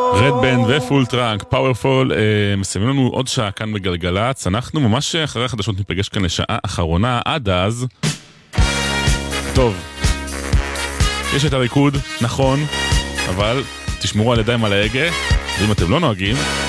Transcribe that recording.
רד בנד ופול טראנק, פאוורפול, מסיימים לנו עוד שעה כאן בגלגלץ, אנחנו ממש אחרי החדשות ניפגש כאן לשעה אחרונה, עד אז, טוב, יש את הריקוד, נכון, אבל תשמרו על ידיים על ההגה, ואם אתם לא נוהגים,